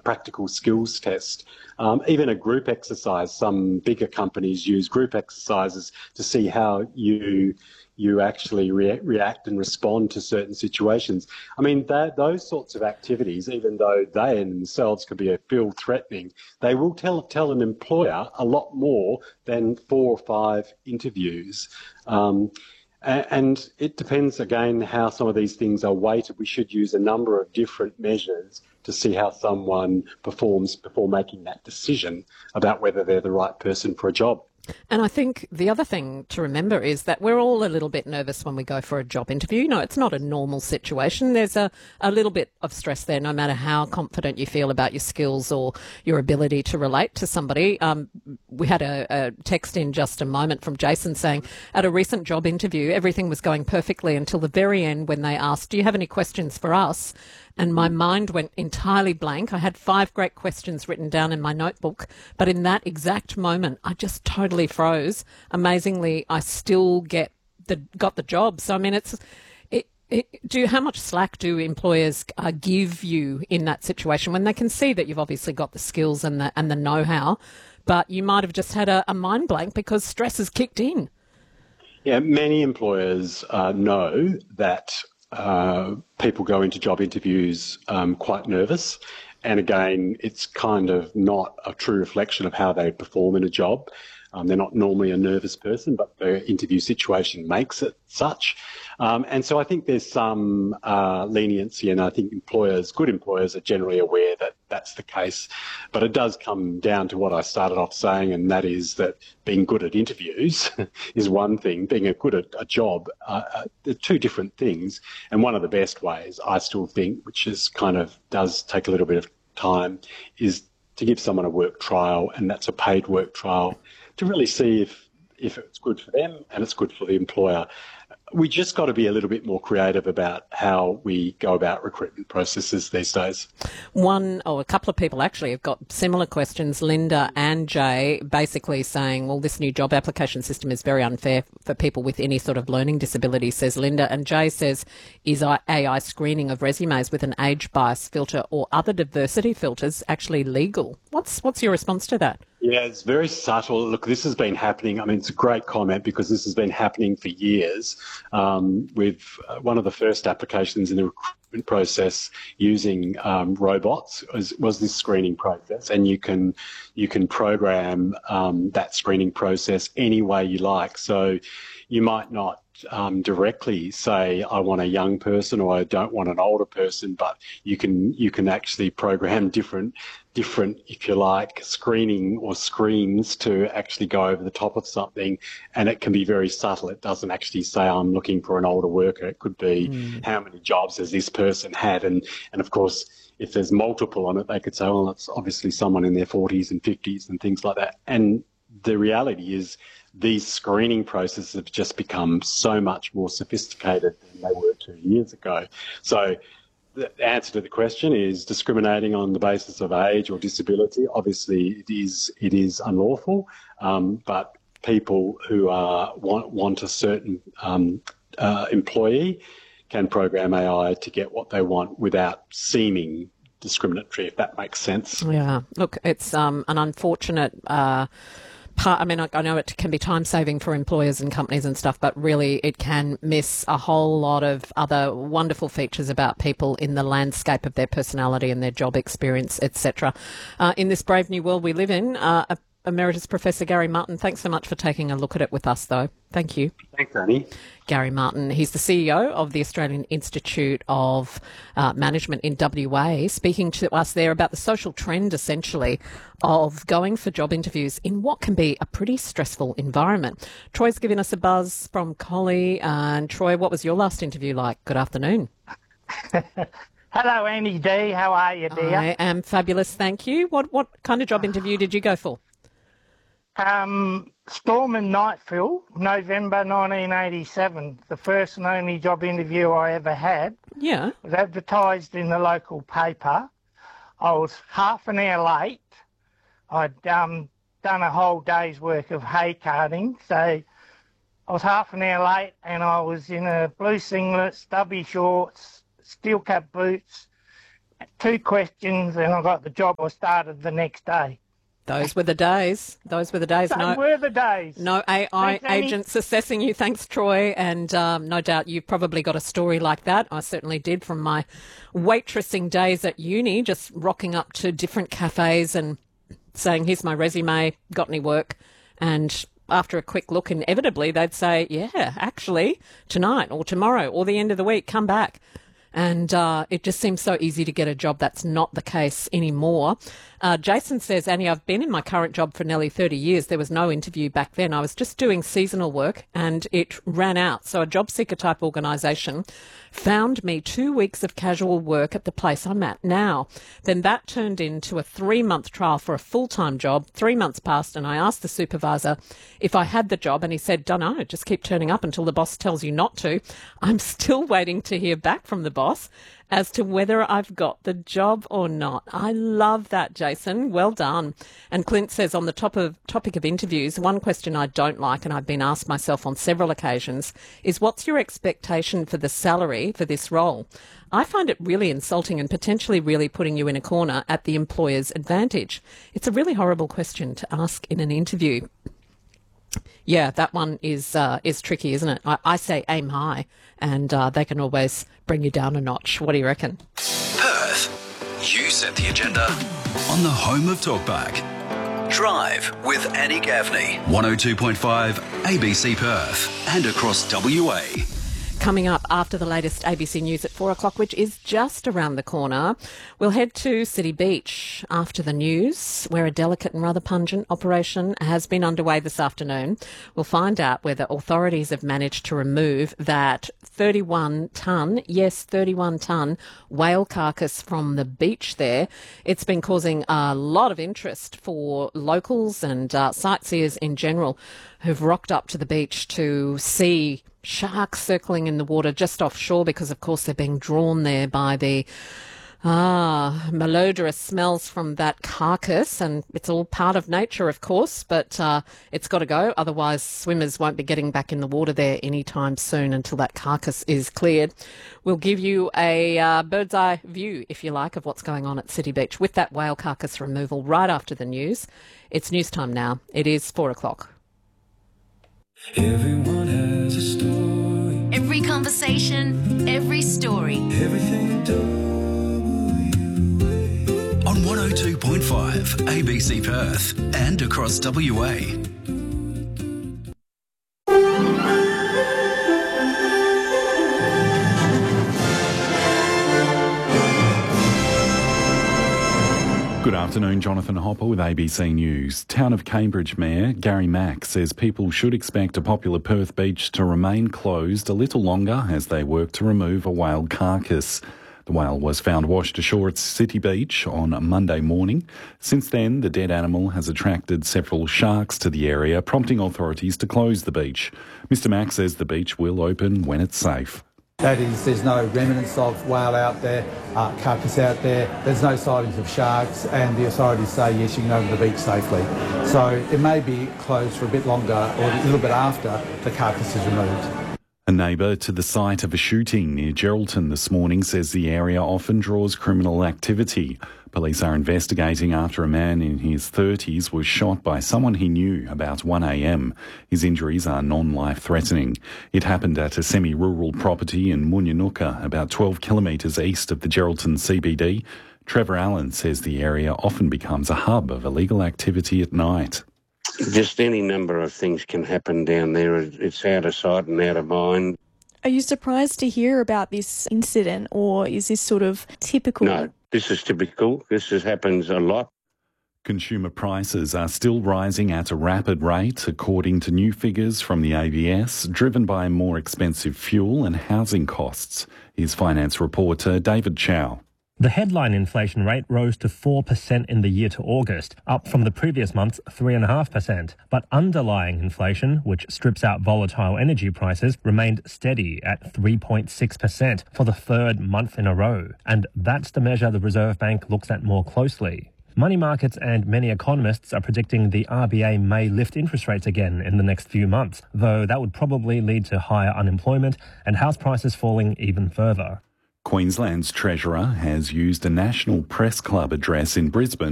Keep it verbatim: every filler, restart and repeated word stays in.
practical skills test. Um, even a group exercise, some bigger companies use group exercises to see how you you actually re- react and respond to certain situations. I mean, that, those sorts of activities, even though they in themselves could be feel threatening, they will tell tell an employer a lot more than four or five interviews. Um, and it depends, again, how some of these things are weighted. We should use a number of different measures to see how someone performs before making that decision about whether they're the right person for a job. And I think the other thing to remember is that we're all a little bit nervous when we go for a job interview. You know, it's not a normal situation. There's a, a little bit of stress there, no matter how confident you feel about your skills or your ability to relate to somebody. Um, we had a, a text in just a moment from Jason saying, at a recent job interview, everything was going perfectly until the very end when they asked, do you have any questions for us? And my mind went entirely blank. I had five great questions written down in my notebook, but in that exact moment, I just totally froze. Amazingly, I still get the got the job. So I mean, it's it. it do how much slack do employers uh, give you in that situation when they can see that you've obviously got the skills and the and the know-how, but you might have just had a, a mind blank because stress has kicked in. Yeah, many employers uh, know that. Uh, people go into job interviews um, quite nervous. And again, it's kind of not a true reflection of how they perform in a job. Um, they're not normally a nervous person, but the interview situation makes it such. Um, and so I think there's some uh, leniency, and I think employers, good employers, are generally aware that that's the case. But it does come down to what I started off saying, and that is that being good at interviews is one thing. Being a good at a job, uh, they're two different things. And one of the best ways, I still think, which is kind of does take a little bit of time, is to give someone a work trial, and that's a paid work trial, to really see if, if it's good for them and it's good for the employer. We just got to be a little bit more creative about how we go about recruitment processes these days. One, or a couple of people actually have got similar questions, Linda and Jay, basically saying, well, this new job application system is very unfair for people with any sort of learning disability, says Linda. And Jay says, is A I screening of resumes with an age bias filter or other diversity filters actually legal? What's, what's your response to that? Yeah, it's very subtle. Look, this has been happening. I mean, it's a great comment because this has been happening for years. Um, with uh, one of the first applications in the recruitment process using um, robots was, was this screening process, and you can you can program um, that screening process any way you like. So you might not um, directly say I want a young person or I don't want an older person, but you can you can actually program different. different, if you like, screening or screens to actually go over the top of something, and it can be very subtle. It doesn't actually say I'm looking for an older worker. It could be mm. how many jobs has this person had, and and of course if there's multiple on it, they could say, well, it's obviously someone in their forties and fifties and things like that. And the reality is these screening processes have just become so much more sophisticated than they were two years ago. So the answer to the question is discriminating on the basis of age or disability. Obviously, it is it is unlawful, um, but people who are want want a certain um, uh, employee can program A I to get what they want without seeming discriminatory, if that makes sense. Yeah, look, it's um, an unfortunate. Uh Part, I mean, I, I know it can be time-saving for employers and companies and stuff, but really it can miss a whole lot of other wonderful features about people in the landscape of their personality and their job experience, et cetera. Uh, in this brave new world we live in, uh, Emeritus Professor Gary Martin, thanks so much for taking a look at it with us, though. Thank you. Thanks, Annie. Gary Martin, he's the C E O of the Australian Institute of uh, Management in W A, speaking to us there about the social trend, essentially, of going for job interviews in what can be a pretty stressful environment. Troy's giving us a buzz from Collie. And Troy, what was your last interview like? Good afternoon. Hello, Annie D. How are you, dear? I am fabulous, thank you. What, what kind of job interview did you go for? Um, Storm and Nightfield, November nineteen eighty-seven, the first and only job interview I ever had. Yeah. It was advertised in the local paper. I was half an hour late. I'd um, done a whole day's work of hay carting, so I was half an hour late, and I was in a blue singlet, stubby shorts, steel cap boots, two questions and I got the job. I started the next day. Those were the days. Those were the days. They no, were the days. No A I Thanks, Annie. agents assessing you. Thanks, Troy. And um, no doubt you've probably got a story like that. I certainly did from my waitressing days at uni, just rocking up to different cafes and saying, here's my resume, got any work? And after a quick look, inevitably they'd say, yeah, actually, tonight or tomorrow or the end of the week, come back. And uh, it just seems so easy to get a job. That's not the case anymore. Uh, Jason says, Annie, I've been in my current job for nearly thirty years. There was no interview back then. I was just doing seasonal work and it ran out. So a job seeker type organisation found me two weeks of casual work at the place I'm at now. Then that turned into a three-month trial for a full-time job. Three months passed and I asked the supervisor if I had the job and he said, dunno, just keep turning up until the boss tells you not to. I'm still waiting to hear back from the boss as to whether I've got the job or not. I love that, Jason. Well done. And Clint says, on the top of topic of interviews, one question I don't like, and I've been asked myself on several occasions, is what's your expectation for the salary for this role? I find it really insulting and potentially really putting you in a corner at the employer's advantage. It's a really horrible question to ask in an interview. Yeah, that one is uh, is tricky, isn't it? I, I say aim high, and uh, they can always bring you down a notch. What do you reckon? Perth, you set the agenda on the home of Talkback. Drive with Annie Gaffney. one oh two point five A B C Perth and across W A. Coming up after the latest A B C News at four o'clock, which is just around the corner, we'll head to City Beach after the news, where a delicate and rather pungent operation has been underway this afternoon. We'll find out whether authorities have managed to remove that thirty-one tonne, yes, thirty-one tonne whale carcass from the beach there. It's been causing a lot of interest for locals and uh, sightseers in general who've rocked up to the beach to see sharks circling in the water just offshore because, of course, they're being drawn there by the ah malodorous smells from that carcass. And it's all part of nature, of course, but uh, it's got to go. Otherwise, swimmers won't be getting back in the water there anytime soon until that carcass is cleared. We'll give you a uh, bird's eye view, if you like, of what's going on at City Beach with that whale carcass removal right after the news. It's news time now. It is four o'clock. Everyone has a story. Every conversation, every story. Everything you do. On one oh two point five A B C Perth and across W A. Good afternoon, Jonathan Hopper with A B C News. Town of Cambridge Mayor Gary Mack says people should expect a popular Perth beach to remain closed a little longer as they work to remove a whale carcass. The whale was found washed ashore at City Beach on Monday morning. Since then, the dead animal has attracted several sharks to the area, prompting authorities to close the beach. Mister Mack says the beach will open when it's safe. That is, there's no remnants of whale out there, uh, carcass out there, there's no sightings of sharks, and the authorities say yes, you can go to the beach safely. So it may be closed for a bit longer or a little bit after the carcass is removed. A neighbour to the site of a shooting near Geraldton this morning says the area often draws criminal activity. Police are investigating after a man in his thirties was shot by someone he knew about one a m. His injuries are non-life threatening. It happened at a semi-rural property in Munyanuka, about twelve kilometres east of the Geraldton C B D. Trevor Allen says the area often becomes a hub of illegal activity at night. Just any number of things can happen down there. It's out of sight and out of mind. Are you surprised to hear about this incident, or is this sort of typical? No, this is typical. This is, happens a lot. Consumer prices are still rising at a rapid rate, according to new figures from the A B S, driven by more expensive fuel and housing costs. Here's finance reporter David Chow. The headline inflation rate rose to four percent in the year to August, up from the previous month's three point five percent. But underlying inflation, which strips out volatile energy prices, remained steady at three point six percent for the third month in a row. And that's the measure the Reserve Bank looks at more closely. Money markets and many economists are predicting the R B A may lift interest rates again in the next few months, though that would probably lead to higher unemployment and house prices falling even further. Queensland's Treasurer has used a National Press Club address in Brisbane